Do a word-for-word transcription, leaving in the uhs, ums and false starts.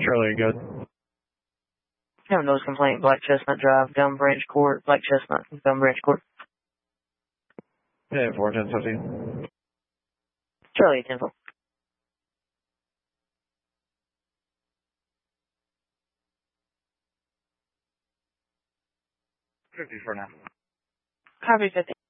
Charlie, good. No nose complaint, Black Chestnut Drive, Gum Branch Court, Black Chestnut, Gum Branch Court. Yeah, four ten fifteen. Charlie, ten four. fifty for now. Copy fifty.